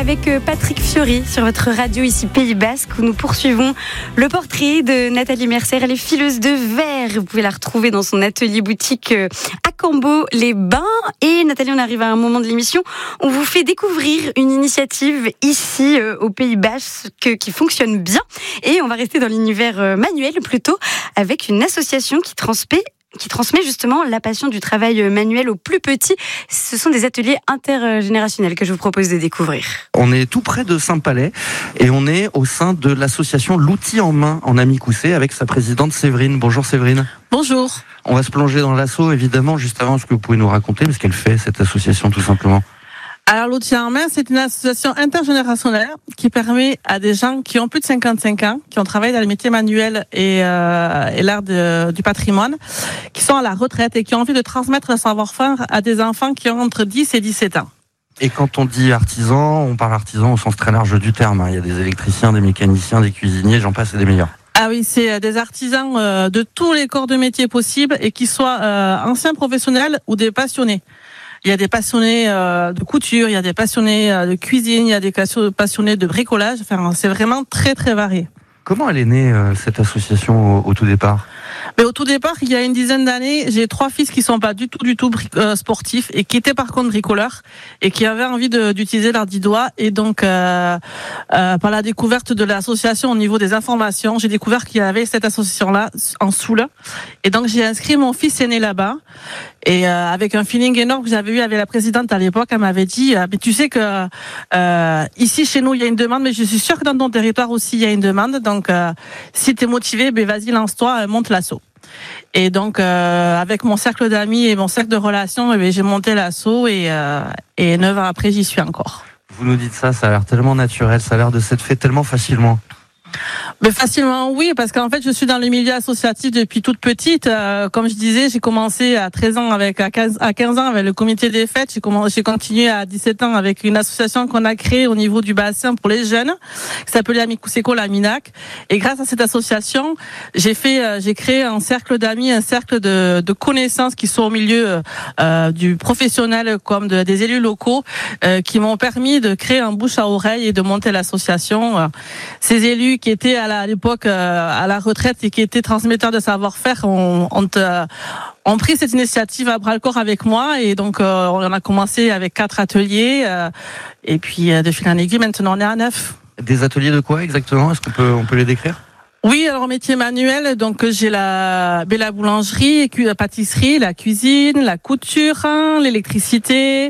avec Patrick Fiori sur votre radio ici Pays Basque où nous poursuivons le portrait de Nathalie Mercer. Elle est fileuse de verre. Vous pouvez la retrouver dans son atelier boutique à Cambo-les-Bains. Et Nathalie, on arrive à un moment de l'émission où on vous fait découvrir une initiative ici au Pays Basque qui fonctionne bien. Et on va rester dans l'univers manuel plutôt avec une association qui transmet justement la passion du travail manuel aux plus petits. Ce sont des ateliers intergénérationnels que je vous propose de découvrir. On est tout près de Saint-Palais et on est au sein de l'association L'Outil en Main en Amicoussé avec sa présidente Séverine. Bonjour Séverine. Bonjour. On va se plonger dans l'assaut évidemment juste avant. Est-ce que vous pouvez nous raconter ce qu'elle fait cette association tout simplement? Alors l'Outil en Main, c'est une association intergénérationnelle qui permet à des gens qui ont plus de 55 ans, qui ont travaillé dans les métiers manuels et l'art du patrimoine, qui sont à la retraite et qui ont envie de transmettre le savoir-faire à des enfants qui ont entre 10 et 17 ans. Et quand on dit artisan, on parle artisan au sens très large du terme. Il y a des électriciens, des mécaniciens, des cuisiniers, j'en passe et des meilleurs. Ah oui, c'est des artisans de tous les corps de métier possibles et qui soient anciens professionnels ou des passionnés. Il y a des passionnés de couture, il y a des passionnés de cuisine, il y a des passionnés de bricolage. Enfin, c'est vraiment très très varié. Comment elle est née cette association au tout départ? Mais au tout départ, il y a une dizaine d'années, j'ai 3 fils qui sont pas du tout sportifs et qui étaient par contre bricoleurs et qui avaient envie d'utiliser leurs 10 doigts. Et donc, par la découverte de l'association au niveau des informations, j'ai découvert qu'il y avait cette association-là en Soule. Et donc, j'ai inscrit mon fils aîné là-bas. Et avec un feeling énorme que j'avais eu avec la présidente à l'époque, elle m'avait dit mais tu sais que ici chez nous il y a une demande, mais je suis sûre que dans ton territoire aussi il y a une demande. Donc si t'es motivé, vas-y lance-toi, monte l'asso. Et donc avec mon cercle d'amis et mon cercle de relations, j'ai monté l'asso et 9 ans après j'y suis encore. Vous nous dites ça a l'air tellement naturel, ça a l'air de s'être fait tellement facilement. Mais facilement, oui, parce qu'en fait, je suis dans le milieu associatif depuis toute petite. Comme je disais, j'ai commencé à 13 ans à 15 ans avec le comité des fêtes. J'ai continué à 17 ans avec une association qu'on a créée au niveau du bassin pour les jeunes, qui s'appelait Amicoussé la Minac. Et grâce à cette association, j'ai créé un cercle d'amis, un cercle de connaissances qui sont au milieu du professionnel comme des élus locaux, qui m'ont permis de créer un bouche à oreille et de monter l'association. Ces élus qui étaient à l'époque à la retraite et qui étaient transmetteurs de savoir-faire ont pris cette initiative à bras-le-corps avec moi et donc on a commencé avec 4 ateliers et puis de fil en aiguille maintenant on est à 9. Des ateliers de quoi exactement? Est-ce qu'on peut les décrire? Oui, alors métier manuel, donc j'ai la boulangerie, la pâtisserie, la cuisine, la couture, l'électricité,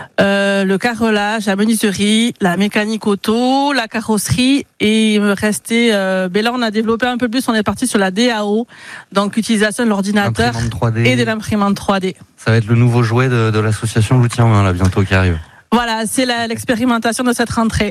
le carrelage, la menuiserie, la mécanique auto, la carrosserie et il me restait là on a développé un peu plus, on est parti sur la DAO, donc utilisation de l'ordinateur et de l'imprimante 3D. Ça va être le nouveau jouet de l'association L'Outil en Main là bientôt qui arrive. Voilà, c'est l'expérimentation de cette rentrée.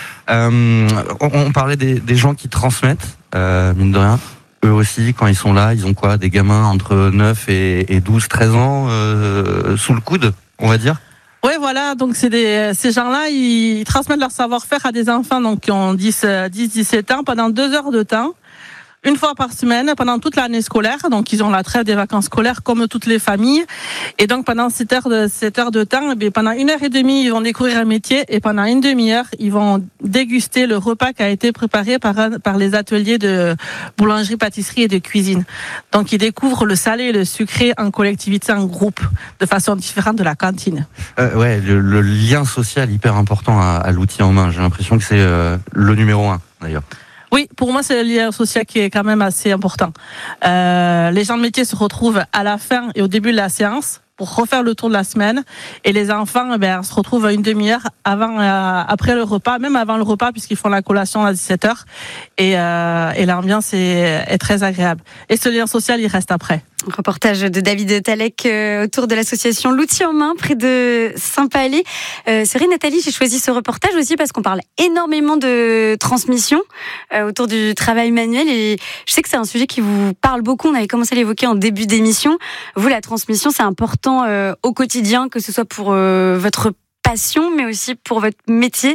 On parlait des gens qui transmettent, mine de rien. Eux aussi, quand ils sont là, ils ont quoi? Des gamins entre 9 et 12, 13 ans sous le coude, on va dire? Oui, voilà, donc ces gens-là, ils transmettent leur savoir-faire à des enfants donc, qui ont 10-17 ans pendant 2 heures de temps. Une fois par semaine, pendant toute l'année scolaire. Donc, ils ont la trêve des vacances scolaires comme toutes les familles. Et donc, pendant cette heure de temps, pendant 1h30, ils vont découvrir un métier. Et pendant une demi-heure, ils vont déguster le repas qui a été préparé par les ateliers de boulangerie, pâtisserie et de cuisine. Donc, ils découvrent le salé et le sucré en collectivité, en groupe, de façon différente de la cantine. Ouais, le lien social hyper important à L'Outil en Main. J'ai l'impression que c'est le numéro 1, d'ailleurs. Oui, pour moi, c'est le lien social qui est quand même assez important. Les gens de métier se retrouvent à la fin et au début de la séance pour refaire le tour de la semaine. Et les enfants, se retrouvent à une demi-heure après le repas, même avant le repas, puisqu'ils font la collation à 17h. Et l'ambiance est très agréable. Et ce lien social, il reste après. Reportage de David Talek autour de l'association L'Outil en Main près de Saint-Palais. C'est vrai Nathalie, j'ai choisi ce reportage aussi parce qu'on parle énormément de transmission autour du travail manuel et je sais que c'est un sujet qui vous parle beaucoup. On avait commencé à l'évoquer en début d'émission. Vous, la transmission, c'est important au quotidien, que ce soit pour votre passion mais aussi pour votre métier.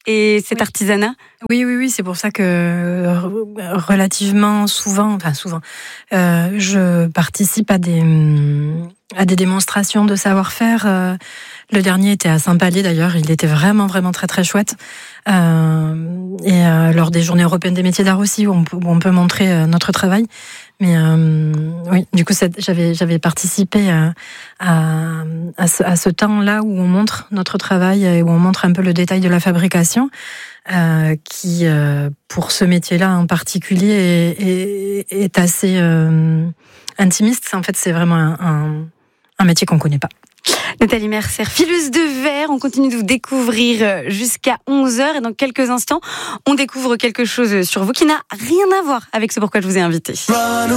et cet artisanat? Oui, c'est pour ça que relativement souvent, je participe à des démonstrations de savoir-faire. Le dernier était à Saint-Palais d'ailleurs, il était vraiment très très chouette. Et lors des Journées européennes des métiers d'art aussi, où on peut montrer notre travail. Mais oui, du coup, j'avais participé à ce temps-là où on montre notre travail et où on montre un peu le détail de la fabrication, qui, pour ce métier-là en particulier, est assez intimiste. En fait, c'est vraiment un métier qu'on connaît pas. Nathalie Mercier, fileuse de verre, on continue de vous découvrir jusqu'à 11h et dans quelques instants, on découvre quelque chose sur vous qui n'a rien à voir avec ce pourquoi je vous ai invité.